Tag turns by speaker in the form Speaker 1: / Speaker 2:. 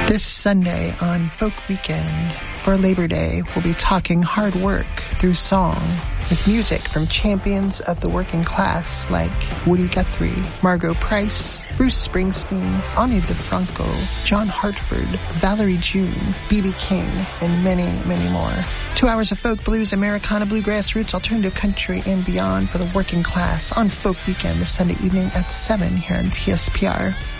Speaker 1: This Sunday on Folk Weekend for Labor Day, we'll be talking hard work through song with music from champions of the working class like Woody Guthrie, Margot Price, Bruce Springsteen, Ani DeFranco, John Hartford, Valerie June, B.B. King, and many, many more. 2 hours of folk, blues, Americana, bluegrass, roots, alternative country, and beyond for the working class on Folk Weekend this Sunday evening at 7 here on TSPR.